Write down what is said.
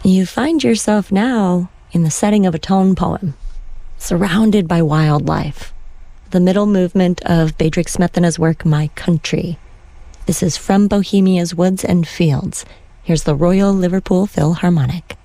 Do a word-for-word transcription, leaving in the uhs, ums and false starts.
You find yourself now in the setting of a tone poem, surrounded by wildlife. The middle movement of Bedřich Smetana's work, My Country. This is From Bohemia's Woods and Fields. Here's the Royal Liverpool Philharmonic.